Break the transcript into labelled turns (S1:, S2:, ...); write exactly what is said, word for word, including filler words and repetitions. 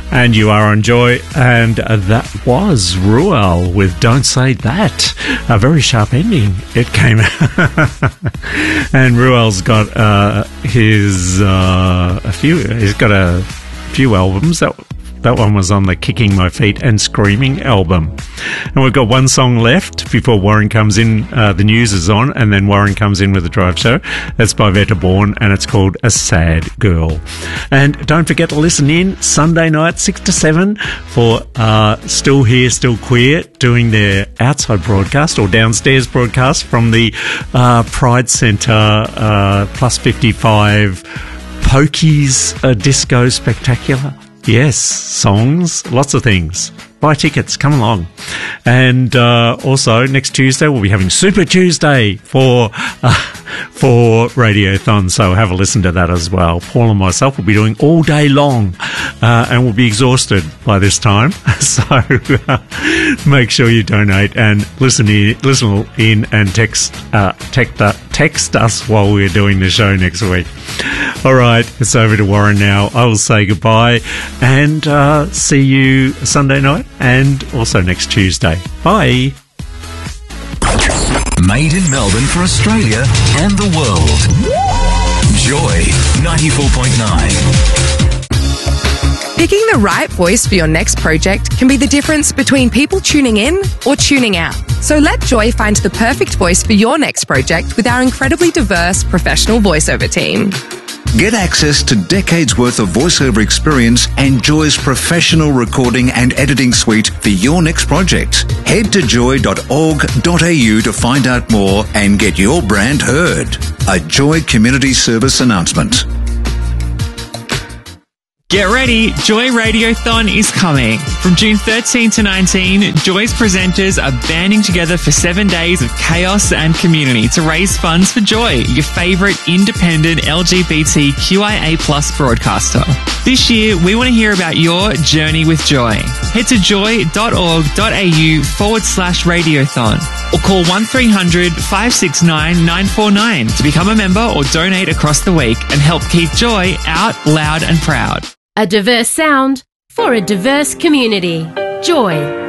S1: And you are on Joy, and uh, that was Ruel with Don't Say That. A very sharp ending it came out. And Ruel's got uh, his uh, a few he's got a few albums. That that one was on the Kicking My Feet and Screaming album. And we've got one song left before Warren comes in. Uh, the news is on, and then Warren comes in with the drive show. That's by Veta Bourne, and it's called A Sad Girl. And don't forget to listen in Sunday night, six to seven, for uh, Still Here, Still Queer, doing their outside broadcast or downstairs broadcast from the uh, Pride Centre uh, Plus fifty-five Pokies uh, Disco Spectacular. Yes, songs, lots of things. Buy tickets, come along. And uh, also, next Tuesday, we'll be having Super Tuesday for uh, for Radiothon, so have a listen to that as well. Paul and myself will be doing all day long, uh, and we'll be exhausted by this time. So uh, make sure you donate and listen in, listen in and text, uh, text, uh, text us while we're doing the show next week. All right, it's over to Warren now. I will say goodbye and uh, see you Sunday night and also next Tuesday. Bye.
S2: Made in Melbourne for Australia and the world. Joy ninety-four point nine.
S3: Picking the right voice for your next project can be the difference between people tuning in or tuning out. So let Joy find the perfect voice for your next project with our incredibly diverse professional voiceover team.
S4: Get access to decades worth of voiceover experience and Joy's professional recording and editing suite for your next project. Head to joy dot org dot a u to find out more and get your brand heard. A Joy Community Service announcement.
S5: Get ready, Joy Radiothon is coming. From June thirteenth to nineteenth, Joy's presenters are banding together for seven days of chaos and community to raise funds for Joy, your favourite independent L G B T Q I A plus broadcaster. This year, we want to hear about your journey with Joy. Head to joy dot org dot a u forward slash radiothon or call one three hundred five six nine nine four nine to become a member or donate across the week and help keep Joy out loud and proud.
S6: A diverse sound for a diverse community. Joy.